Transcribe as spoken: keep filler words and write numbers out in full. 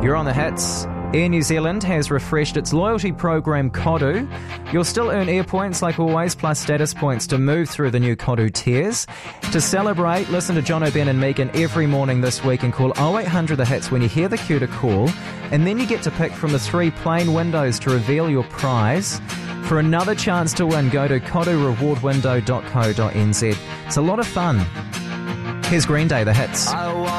You're on the hits. Air New Zealand has refreshed its loyalty program Kodu. You'll still earn air points like always, plus status points to move through the new Kodu tiers. To celebrate, listen to John O'Ben and Megan every morning this week and call oh eight hundred the hits when you hear the cue to call. And then you get to pick from the three plain windows to reveal your prize. For another chance to win, go to kodu reward window dot co dot n z. It's a lot of fun. Here's Green Day, the hits. I